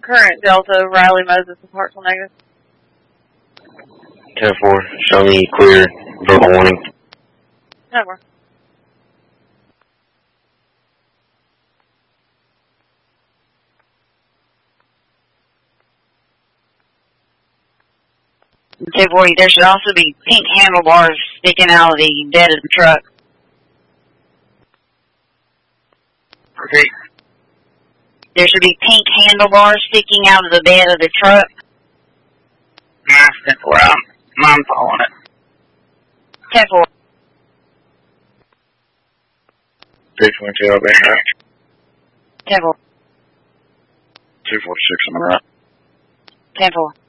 Current Delta, Riley Moses, and Parks on negative. 10-4, show me clear, verbal warning. Never. Boy, there should also be pink handlebars sticking out of the bed of the truck. Repeat. There should be pink handlebars sticking out of the bed of the truck. Nice, 10-4, I'm following it. 10-4. 322, I'll be right. 10-4. 246 on the right. 10-4.